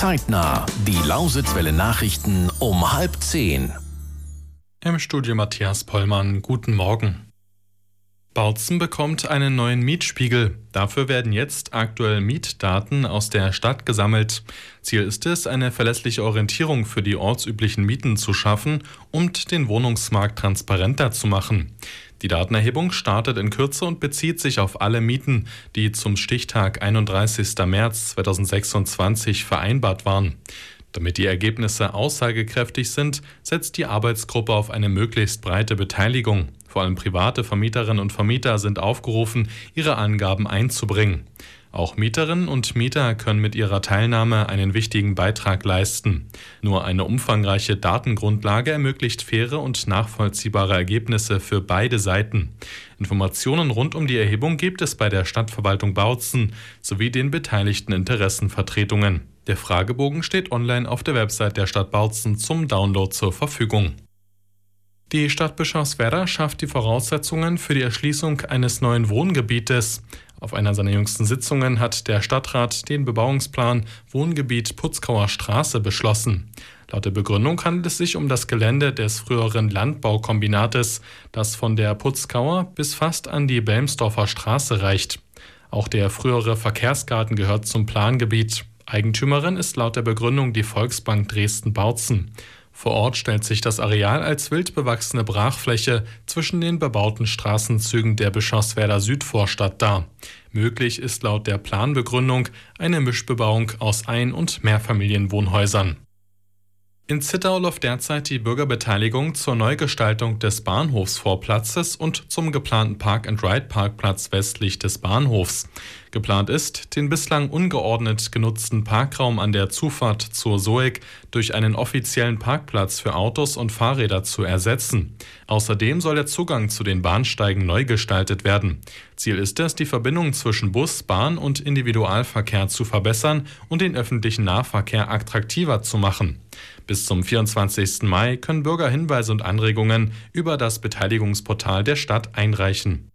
Zeitnah. Die Lausitzwelle Nachrichten um 9:30. Im Studio Matthias Pollmann. Guten Morgen. Bautzen bekommt einen neuen Mietspiegel. Dafür werden jetzt aktuell Mietdaten aus der Stadt gesammelt. Ziel ist es, eine verlässliche Orientierung für die ortsüblichen Mieten zu schaffen und den Wohnungsmarkt transparenter zu machen. Die Datenerhebung startet in Kürze und bezieht sich auf alle Mieten, die zum Stichtag 31. März 2026 vereinbart waren. Damit die Ergebnisse aussagekräftig sind, setzt die Arbeitsgruppe auf eine möglichst breite Beteiligung. Vor allem private Vermieterinnen und Vermieter sind aufgerufen, ihre Angaben einzubringen. Auch Mieterinnen und Mieter können mit ihrer Teilnahme einen wichtigen Beitrag leisten. Nur eine umfangreiche Datengrundlage ermöglicht faire und nachvollziehbare Ergebnisse für beide Seiten. Informationen rund um die Erhebung gibt es bei der Stadtverwaltung Bautzen sowie den beteiligten Interessenvertretungen. Der Fragebogen steht online auf der Website der Stadt Bautzen zum Download zur Verfügung. Die Stadt Bischofswerda schafft die Voraussetzungen für die Erschließung eines neuen Wohngebietes. Auf einer seiner jüngsten Sitzungen hat der Stadtrat den Bebauungsplan Wohngebiet Putzkauer Straße beschlossen. Laut der Begründung handelt es sich um das Gelände des früheren Landbaukombinates, das von der Putzkauer bis fast an die Belmsdorfer Straße reicht. Auch der frühere Verkehrsgarten gehört zum Plangebiet. Eigentümerin ist laut der Begründung die Volksbank Dresden-Bautzen. Vor Ort stellt sich das Areal als wild bewachsene Brachfläche zwischen den bebauten Straßenzügen der Bischofswerder Südvorstadt dar. Möglich ist laut der Planbegründung eine Mischbebauung aus Ein- und Mehrfamilienwohnhäusern. In Zittau läuft derzeit die Bürgerbeteiligung zur Neugestaltung des Bahnhofsvorplatzes und zum geplanten Park-and-Ride-Parkplatz westlich des Bahnhofs. Geplant ist, den bislang ungeordnet genutzten Parkraum an der Zufahrt zur Soeg durch einen offiziellen Parkplatz für Autos und Fahrräder zu ersetzen. Außerdem soll der Zugang zu den Bahnsteigen neu gestaltet werden. Ziel ist es, die Verbindung zwischen Bus, Bahn und Individualverkehr zu verbessern und den öffentlichen Nahverkehr attraktiver zu machen. Bis zum 24. Mai können Bürger Hinweise und Anregungen über das Beteiligungsportal der Stadt einreichen.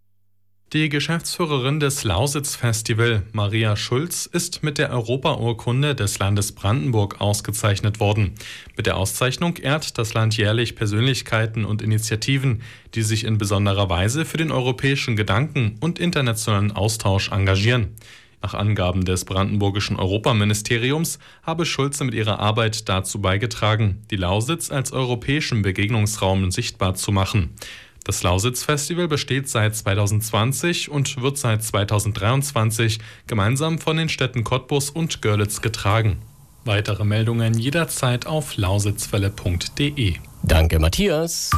Die Geschäftsführerin des Lausitz-Festival, Maria Schulz, ist mit der Europaurkunde des Landes Brandenburg ausgezeichnet worden. Mit der Auszeichnung ehrt das Land jährlich Persönlichkeiten und Initiativen, die sich in besonderer Weise für den europäischen Gedanken und internationalen Austausch engagieren. Nach Angaben des brandenburgischen Europaministeriums habe Schulze mit ihrer Arbeit dazu beigetragen, die Lausitz als europäischen Begegnungsraum sichtbar zu machen. Das Lausitz-Festival besteht seit 2020 und wird seit 2023 gemeinsam von den Städten Cottbus und Görlitz getragen. Weitere Meldungen jederzeit auf lausitzwelle.de. Danke, Matthias.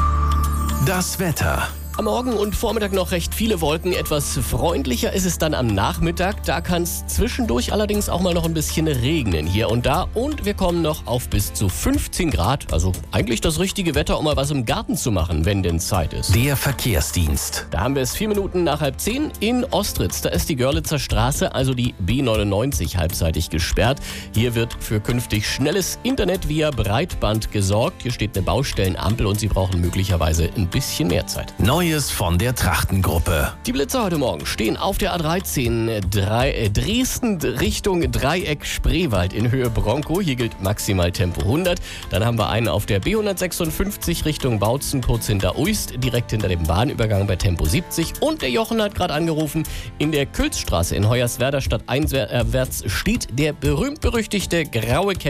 Das Wetter. Am Morgen und Vormittag noch recht viele Wolken. Etwas freundlicher ist es dann am Nachmittag. Da kann es zwischendurch allerdings auch mal noch ein bisschen regnen hier und da. Und wir kommen noch auf bis zu 15 Grad. Also eigentlich das richtige Wetter, um mal was im Garten zu machen, wenn denn Zeit ist. Der Verkehrsdienst. Da haben wir es 4 Minuten nach 9:30 in Ostritz. Da ist die Görlitzer Straße, also die B99, halbseitig gesperrt. Hier wird für künftig schnelles Internet via Breitband gesorgt. Hier steht eine Baustellenampel und Sie brauchen möglicherweise ein bisschen mehr Zeit. Neues von der Trachtengruppe. Die Blitzer heute Morgen stehen auf der A13 Dresden Richtung Dreieck Spreewald in Höhe Bronco. Hier gilt maximal Tempo 100. Dann haben wir einen auf der B156 Richtung Bautzen, kurz hinter Uist, direkt hinter dem Bahnübergang bei Tempo 70. Und der Jochen hat gerade angerufen, in der Külzstraße in Hoyerswerda stadteinwärts steht der berühmt-berüchtigte graue